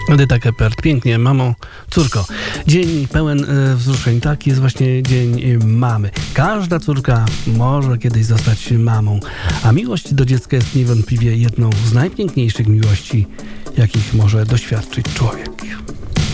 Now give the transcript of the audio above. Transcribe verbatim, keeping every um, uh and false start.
Edyta Keppert, pięknie, mamo, córko. Dzień pełen e, wzruszeń, tak jest właśnie dzień e, mamy. Każda córka może kiedyś zostać mamą, a miłość do dziecka jest niewątpliwie jedną z najpiękniejszych miłości, jakich może doświadczyć człowiek.